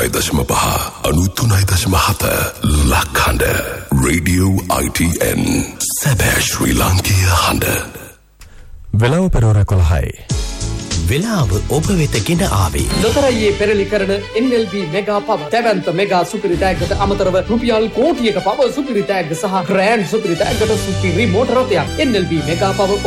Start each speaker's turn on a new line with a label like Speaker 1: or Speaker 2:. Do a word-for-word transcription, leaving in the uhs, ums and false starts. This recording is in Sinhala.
Speaker 1: අනූතුනයි දශම පහ අනූතුනයි දශම හත ලක්හඬ රේඩියෝ I T N සැබෑ ශ්‍රී ලාංකීය හඬ.
Speaker 2: වෙලාව පෙරවර කොළහයි.
Speaker 3: වෙලාව ඔබ වෙත ගෙන ආවේ
Speaker 4: ලොතරැයියේ පෙරලි කරන N L B මෙගා පව දැවැන්ත මෙගා සුපිරි තෑග්ගට අමතරව රුපියල් කෝටියක පව සුපිරි තෑග්ග සහ ග්‍රෑන්ඩ් සුපිරි තෑග්ගට සුපිරි මෝටර රථයක්. N L B මෙගා පව